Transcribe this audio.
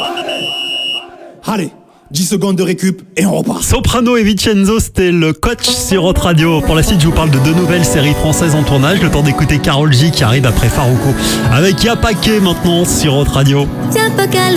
Allez, 10 secondes de récup et on repart. Soprano et Vincenzo, c'était le coach sur Hot Radio. Pour la suite, je vous parle de deux nouvelles séries françaises en tournage. Le temps d'écouter Karol J qui arrive après Farruko. Avec Y'a Paquet maintenant sur Hot Radio.